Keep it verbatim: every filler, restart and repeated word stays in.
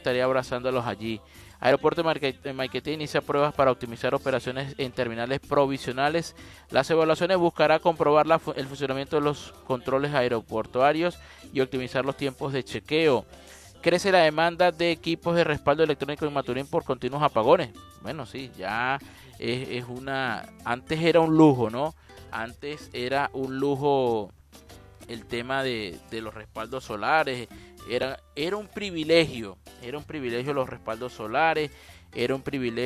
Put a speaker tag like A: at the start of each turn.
A: estaría abrazándolos allí. Aeropuerto de Maiquetía inicia pruebas para optimizar operaciones en terminales provisionales. Las evaluaciones buscará comprobar la, el funcionamiento de los controles aeroportuarios y optimizar los tiempos de chequeo. Crece la demanda de equipos de respaldo electrónico en Maturín por continuos apagones. Bueno, sí, ya es, es una... Antes era un lujo, ¿no? Antes era un lujo el tema de, de los respaldos solares. Era, era un privilegio, era un privilegio los respaldos solares, era un privilegio